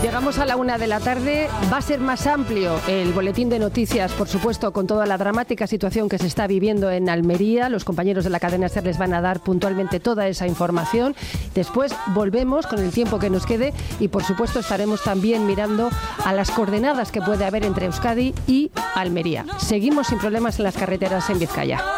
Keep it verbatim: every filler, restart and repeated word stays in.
Llegamos a la una de la tarde. Va a ser más amplio el boletín de noticias, por supuesto, con toda la dramática situación que se está viviendo en Almería. Los compañeros de la cadena SER les van a dar puntualmente toda esa información. Después volvemos con el tiempo que nos quede y, por supuesto, estaremos también mirando a las coordenadas que puede haber entre Euskadi y Almería. Seguimos sin problemas en las carreteras en Vizcaya.